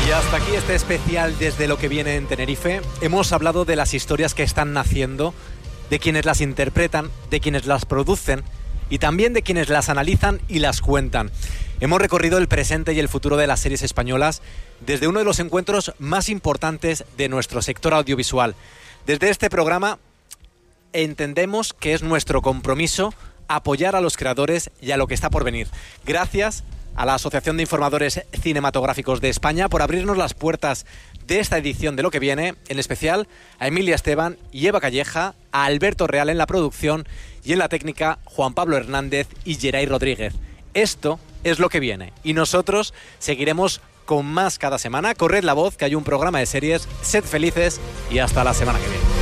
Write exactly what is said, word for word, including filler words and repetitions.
Y hasta aquí este especial desde lo que viene en Tenerife. Hemos hablado de las historias que están naciendo, de quienes las interpretan, de quienes las producen y también de quienes las analizan y las cuentan. Hemos recorrido el presente y el futuro de las series españolas desde uno de los encuentros más importantes de nuestro sector audiovisual. Desde este programa entendemos que es nuestro compromiso apoyar a los creadores y a lo que está por venir. Gracias a la Asociación de Informadores Cinematográficos de España por abrirnos las puertas de esta edición de Lo que viene, en especial a Emilia Esteban y Eva Calleja, a Alberto Real en la producción y en la técnica Juan Pablo Hernández y Geray Rodríguez. Esto es Lo que viene y nosotros seguiremos con más cada semana. Corred la voz, que hay un programa de series. Sed felices y hasta la semana que viene.